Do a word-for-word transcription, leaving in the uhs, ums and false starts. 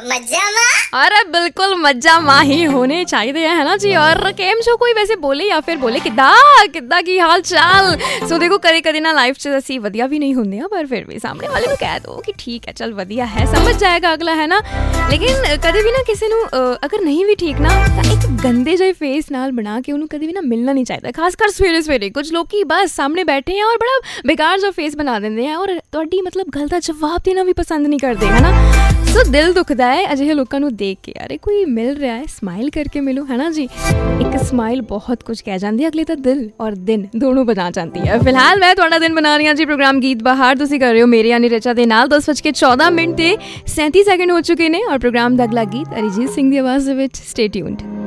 अरे बिल्कुल मज्जा माँ ही होने चाहिए है ना जी। और केम शो कोई वैसे बोले या फिर बोले किदा किदा की हाल चाल। सो देखो कदे कदे ना लाइफ च असी वधिया भी नहीं होंगे, पर फिर भी सामने वाले को कह दो कि ठीक है चल वधिया है, समझ जाएगा अगला, है ना। लेकिन कदे भी ना किसी नू अगर नहीं भी ठीक ना तो एक गंदे ਜਿਹੇ फेस नाल बना के उन्होंने कदे भी ना मिलना नहीं चाहिए। खासकर सवेरे सवेरे कुछ लोग की बस सामने बैठे हैं और बड़ा बेकार जो फेस बना देंगे हैं और तुहाडी मतलब गल दा जवाब देना भी पसंद नहीं करते, है ना। सो दिल दुखदा है अजिहे लोगों नू देख के। अरे कोई मिल रहा है स्माइल करके मिलो, है ना जी। एक स्माइल बहुत कुछ कह जाती है, अगले तो दिल और दिन दोनों बना जाती है। फिलहाल मैं तुहाडा दिन बना रही हूँ जी प्रोग्राम गीत बहार। तुसीं कर रहे हो मेरे यानी रचा दे नाल। दस बज के चौदह मिनट ते सैंती सैकेंड हो चुके हैं और प्रोग्राम दा अगला गीत अरिजीत सिंह दी आवाज़ दे विच। Stay tuned.